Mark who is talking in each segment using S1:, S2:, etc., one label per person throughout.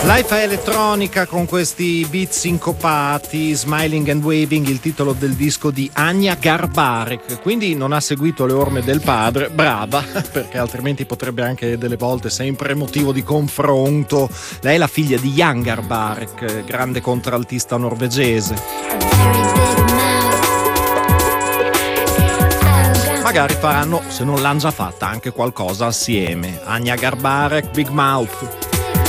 S1: Life è elettronica con questi beat sincopati, Smiling and Waving, il titolo del disco di Anja Garbarek. Quindi non ha seguito le orme del padre, brava, perché altrimenti potrebbe anche delle volte sempre motivo di confronto. Lei è la figlia di Jan Garbarek, grande contraltista norvegese. Magari faranno, se non l'hanno già fatta, anche qualcosa assieme. Anja Garbarek, Big Mouth.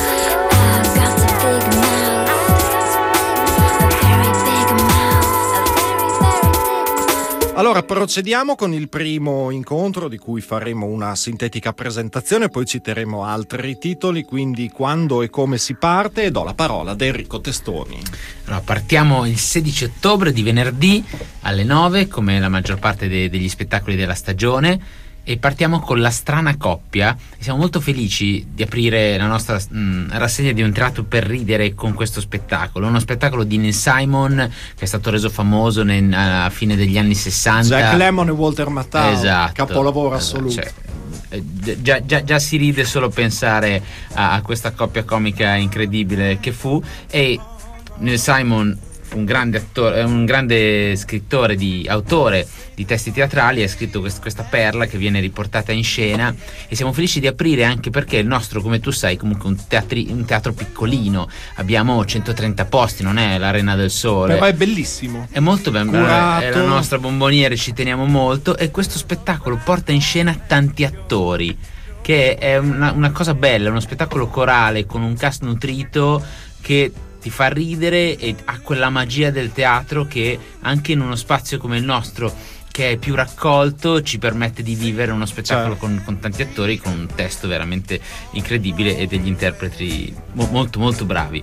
S1: Allora procediamo con il primo incontro di cui faremo una sintetica presentazione, poi citeremo altri titoli, quindi quando e come si parte, e do la parola ad Enrico Testoni.
S2: Allora, partiamo il 16 ottobre di venerdì alle 9, come la maggior parte degli spettacoli della stagione, e partiamo con La strana coppia. Siamo molto felici di aprire la nostra rassegna di Un teatro per ridere con questo spettacolo, uno spettacolo di Neil Simon che è stato reso famoso alla fine degli anni 60.
S1: Jack Lemmon e Walter Matthau,
S2: esatto,
S1: capolavoro assoluto.
S2: Già si ride solo pensare a questa coppia comica incredibile che fu. E Neil Simon fu un grande attore, un grande autore di testi teatrali, ha scritto questa perla che viene riportata in scena, e siamo felici di aprire anche perché il nostro, come tu sai, comunque un teatro piccolino, abbiamo 130 posti, non è l'Arena del Sole,
S1: però è bellissimo,
S2: è molto ben
S1: curato.
S2: È la nostra bomboniera, ci teniamo molto, e questo spettacolo porta in scena tanti attori, che è una cosa bella, uno spettacolo corale con un cast nutrito che ti fa ridere e ha quella magia del teatro che anche in uno spazio come il nostro, che è più raccolto, ci permette di vivere uno spettacolo con tanti attori, con un testo veramente incredibile e degli interpreti molto molto bravi.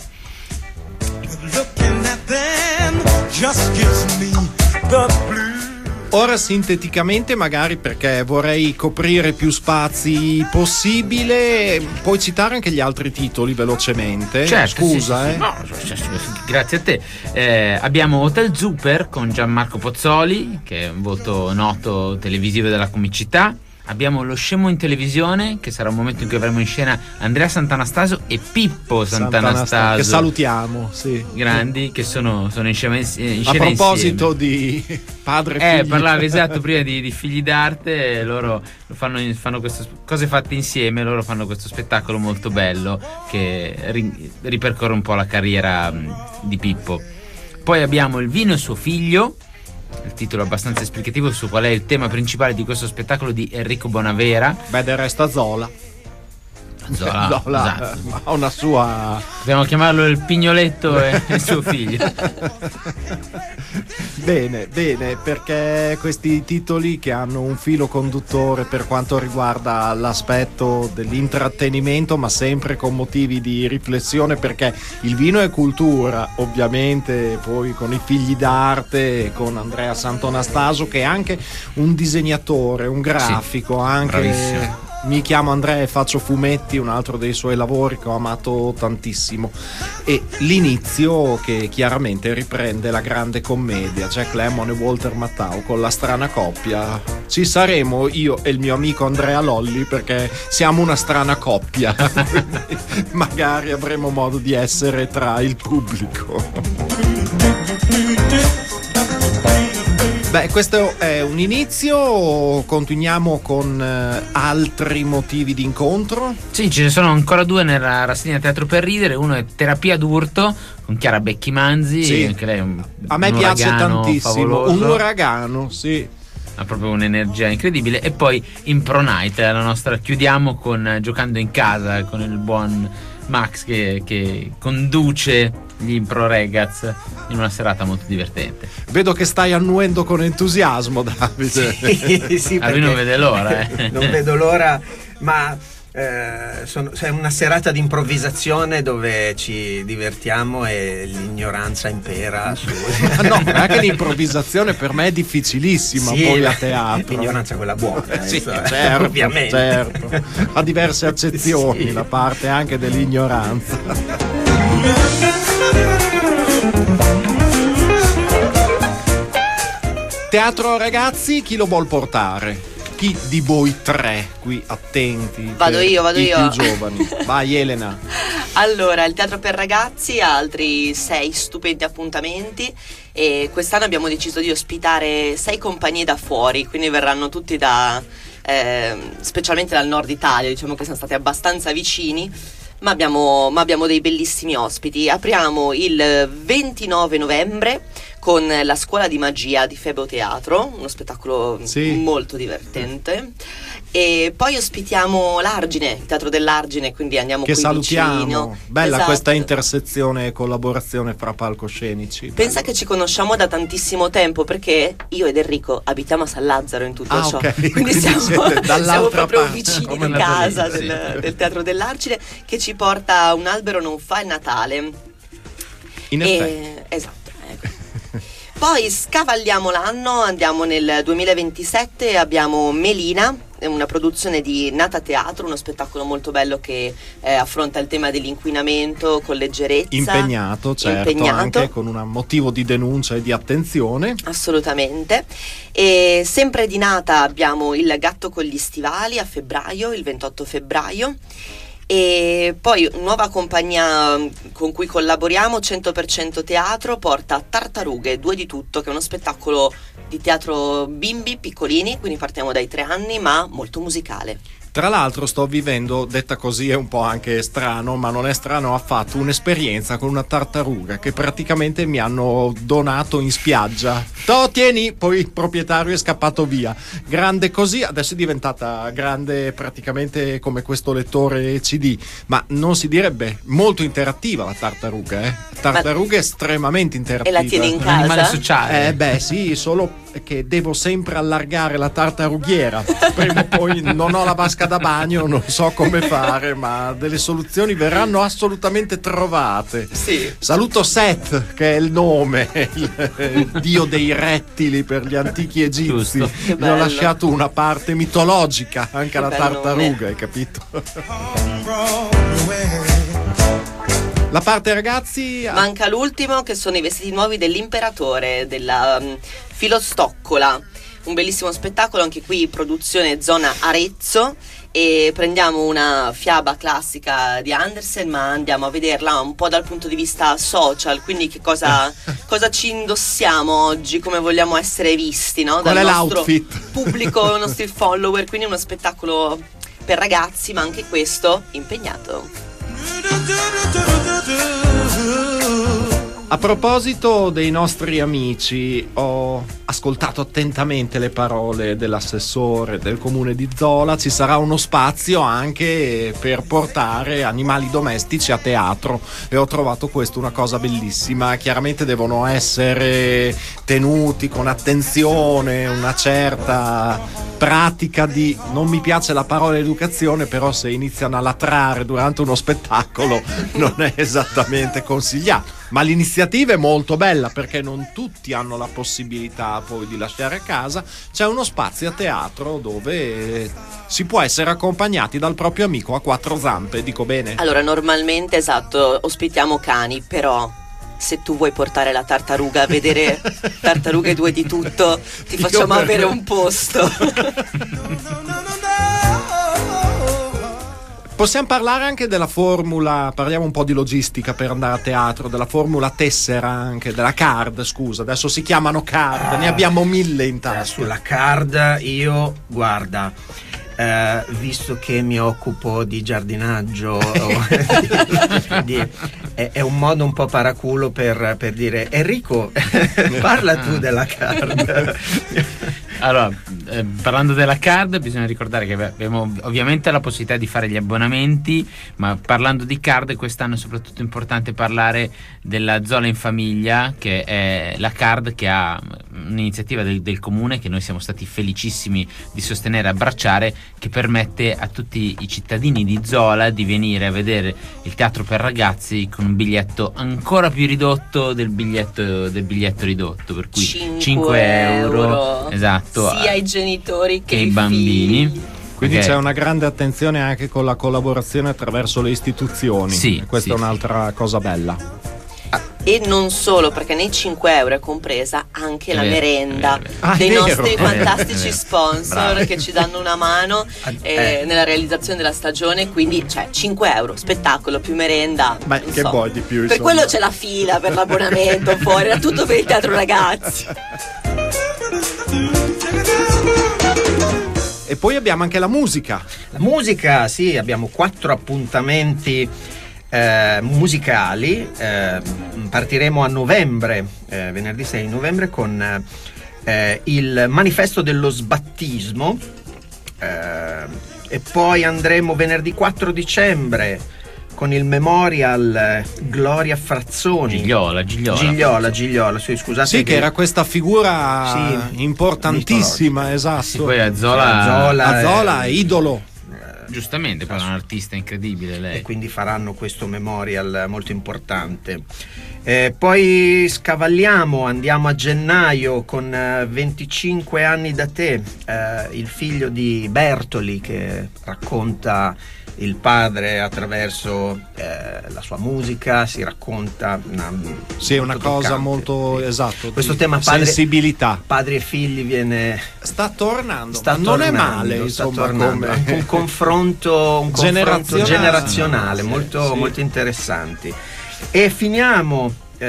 S1: Ora sinteticamente, magari perché vorrei coprire più spazi possibile, puoi citare anche gli altri titoli velocemente?
S2: Certo,
S1: scusa.
S2: sì. No, grazie a te. Abbiamo Hotel Zuper con Gianmarco Pozzoli, che è un volto noto televisivo della comicità. Abbiamo Lo Scemo in televisione, che sarà un momento in cui avremo in scena Andrea Sant'Anastasio e Pippo Sant'Anastasio,
S1: che salutiamo, sì,
S2: grandi, che sono in scena
S1: a proposito
S2: insieme.
S1: Di padre e figli.
S2: Parlavi esatto prima di figli d'arte, loro fanno queste cose fatte insieme, loro fanno questo spettacolo molto bello che ripercorre un po' la carriera di Pippo. Poi abbiamo Il vino e suo figlio, il titolo abbastanza esplicativo su qual è il tema principale di questo spettacolo di Enrico Bonavera.
S1: Beh, del resto Zola
S2: esatto.
S1: Ha una sua...
S2: Dobbiamo chiamarlo il Pignoletto e suo figlio.
S1: Bene, perché questi titoli che hanno un filo conduttore per quanto riguarda l'aspetto dell'intrattenimento, ma sempre con motivi di riflessione, perché il vino è cultura, ovviamente, poi con i figli d'arte, con Andrea Sant'Anastasio, che è anche un disegnatore, un grafico, sì, anche
S2: bravissimo.
S1: Mi chiamo Andrea e faccio fumetti, un altro dei suoi lavori che ho amato tantissimo. E l'inizio che chiaramente riprende la grande commedia, Jack Lemmon e Walter Matthau con La strana coppia. Ci saremo io e il mio amico Andrea Lolli, perché siamo una strana coppia. Magari avremo modo di essere tra il pubblico. Beh, questo è un inizio, continuiamo con altri motivi di incontro.
S2: Sì, ce ne sono ancora due nella rassegna Teatro per ridere. Uno è Terapia d'urto con Chiara Becchimanzi,
S1: sì.
S2: Anche lei
S1: a me piace tantissimo,
S2: favoloso.
S1: Un uragano, sì.
S2: Ha proprio un'energia incredibile. E poi Impro Night, la nostra, chiudiamo con Giocando in casa, con il buon Max che conduce gli Impro Ragazz in una serata molto divertente.
S1: Vedo che stai annuendo con entusiasmo, Davide.
S3: Sì,
S2: lui non vede l'ora.
S3: Non vedo l'ora, ma è una serata di improvvisazione dove ci divertiamo e l'ignoranza impera su...
S1: No, anche l'improvvisazione per me è difficilissima, sì, poi a teatro.
S3: L'ignoranza quella buona,
S1: sì, certo,
S3: ovviamente.
S1: Certo. Ha diverse accezioni, sì, la parte anche dell'ignoranza. Teatro ragazzi, chi lo vuol portare? Chi di voi tre qui attenti?
S4: Vado io.
S1: I più giovani. Vai Elena.
S4: Allora, il Teatro per Ragazzi ha altri 6 stupendi appuntamenti e quest'anno abbiamo deciso di ospitare 6 compagnie da fuori, quindi verranno tutti specialmente dal nord Italia, diciamo che siamo stati abbastanza vicini, ma abbiamo dei bellissimi ospiti. Apriamo il 29 novembre con la Scuola di Magia di Febo Teatro, uno spettacolo molto divertente. E poi ospitiamo l'Argine, il Teatro dell'Argine, quindi andiamo qui
S1: salutiamo.
S4: Vicino.
S1: Bella
S4: Esatto.
S1: Questa intersezione e collaborazione fra palcoscenici.
S4: Pensa che ci conosciamo da tantissimo tempo, perché io ed Enrico abitiamo a San Lazzaro in tutto ciò.
S1: Okay.
S4: Quindi siamo proprio
S1: parte.
S4: vicini di casa del Teatro dell'Argine, che ci porta Un albero non fa il Natale.
S1: In effetti.
S4: Esatto, ecco. Poi scavalliamo l'anno, andiamo nel 2027 e abbiamo Melina, una produzione di Nata Teatro, uno spettacolo molto bello che affronta il tema dell'inquinamento con leggerezza.
S1: Impegnato, anche con un motivo di denuncia e di attenzione.
S4: Assolutamente. E sempre di Nata abbiamo Il gatto con gli stivali a febbraio, il 28 febbraio. E poi nuova compagnia con cui collaboriamo, 100% Teatro, porta Tartarughe, 2 di tutto, che è uno spettacolo di teatro bimbi piccolini, quindi partiamo dai 3 anni, ma molto musicale.
S1: Tra l'altro sto vivendo, detta così è un po' anche strano, ma non è strano affatto, un'esperienza con una tartaruga che praticamente mi hanno donato in spiaggia. Tieni, poi il proprietario è scappato via. Grande così, adesso è diventata grande praticamente come questo lettore CD, ma non si direbbe molto interattiva la tartaruga, Tartaruga è estremamente interattiva.
S4: E la tieni in casa?
S2: Un animale sociale.
S1: Sì, solo che devo sempre allargare la tartarughiera. Prima o poi non ho la vasca da bagno, non so come fare, ma delle soluzioni verranno assolutamente trovate.
S4: Sì.
S1: Saluto Set, che è il nome, il dio dei rettili per gli antichi egizi. Mi ho lasciato una parte mitologica anche alla tartaruga, hai capito? La parte ragazzi...
S4: Manca l'ultimo, che sono i vestiti nuovi dell'imperatore, della Filostoccola, un bellissimo spettacolo, anche qui produzione zona Arezzo, e prendiamo una fiaba classica di Andersen, ma andiamo a vederla un po' dal punto di vista social, quindi che cosa ci indossiamo oggi, come vogliamo essere visti, no? Dal nostro pubblico, i nostri follower, quindi uno spettacolo per ragazzi, ma anche questo impegnato.
S1: A proposito dei nostri amici, ho ascoltato attentamente le parole dell'assessore del comune di Zola. Ci sarà uno spazio anche per portare animali domestici a teatro e ho trovato questo una cosa bellissima. Chiaramente devono essere tenuti con attenzione, una certa pratica di, non mi piace la parola educazione, però se iniziano a latrare durante uno spettacolo non è esattamente consigliato. Ma l'iniziativa è molto bella, perché non tutti hanno la possibilità poi di lasciare a casa. C'è uno spazio a teatro dove si può essere accompagnati dal proprio amico a 4 zampe, dico bene?
S4: Allora, normalmente, esatto, ospitiamo cani, però se tu vuoi portare la tartaruga a vedere Tartarughe 2 di tutto, ti facciamo avere un posto.
S1: Possiamo parlare anche della formula, parliamo un po' di logistica per andare a teatro, della formula tessera, anche della card, scusa, adesso si chiamano card, ne abbiamo 1000 in tasca.
S3: Sulla card io, guarda, visto che mi occupo di giardinaggio è un modo un po' paraculo per dire Enrico, parla tu della card.
S2: Allora, parlando della card, bisogna ricordare che abbiamo ovviamente la possibilità di fare gli abbonamenti, ma parlando di card, quest'anno è soprattutto importante parlare della Zola in Famiglia, che è la card che ha un'iniziativa del comune che noi siamo stati felicissimi di sostenere e abbracciare, che permette a tutti i cittadini di Zola di venire a vedere il teatro per ragazzi con un biglietto ancora più ridotto del biglietto ridotto, per cui 5 euro. Esatto.
S4: Sia ai genitori che
S2: i bambini.
S1: Quindi c'è una grande attenzione anche con la collaborazione attraverso le istituzioni.
S2: Sì,
S1: questa è un'altra cosa bella.
S4: E non solo, perché nei 5 euro è compresa anche la merenda dei nostri fantastici sponsor. Bravo. Che ci danno una mano nella realizzazione della stagione. Quindi 5 euro, spettacolo più merenda.
S1: Beh, che vuoi di più?
S4: Per quello c'è la fila per l'abbonamento fuori, era tutto per il teatro ragazzi.
S1: E poi abbiamo anche la musica.
S3: La musica, sì, abbiamo 4 appuntamenti musicali. Partiremo a novembre, venerdì 6 novembre, con il manifesto dello sbattismo, e poi andremo venerdì 4 dicembre con il memorial Gloria Frazzoni. Gigliola, sì, scusate.
S1: Sì, che era questa figura importantissima, esatto.
S2: Sì, poi Azola
S1: idolo.
S2: Giustamente, poi è un artista incredibile lei.
S3: E quindi faranno questo memorial molto importante. Poi scavalliamo, andiamo a gennaio con 25 anni da te, il figlio di Bertoli, che racconta il padre attraverso la sua musica, si racconta
S1: sì, è una cosa
S3: toccante,
S1: molto
S3: sì.
S1: Esatto,
S3: questo tema
S1: sensibilità,
S3: padri e figli
S1: sta tornando,
S3: non
S1: è male, insomma, come
S3: un confronto generazionale molto interessante. E finiamo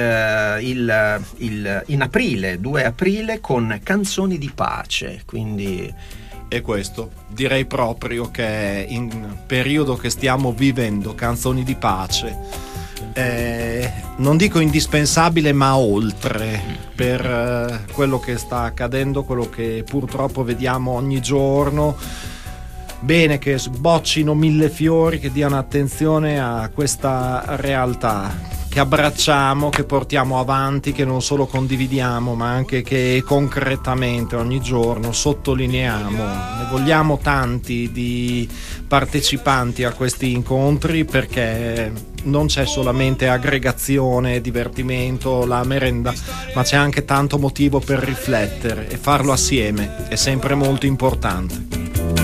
S3: in aprile, 2 aprile, con Canzoni di pace, quindi.
S1: E questo direi proprio che in periodo che stiamo vivendo, Canzoni di pace, non dico indispensabile, ma oltre, per quello che sta accadendo, quello che purtroppo vediamo ogni giorno. Bene che sboccino 1000 fiori, che diano attenzione a questa realtà, che abbracciamo, che portiamo avanti, che non solo condividiamo, ma anche che concretamente ogni giorno sottolineiamo. Ne vogliamo tanti di partecipanti a questi incontri, perché non c'è solamente aggregazione, divertimento, la merenda, ma c'è anche tanto motivo per riflettere, e farlo assieme è sempre molto importante.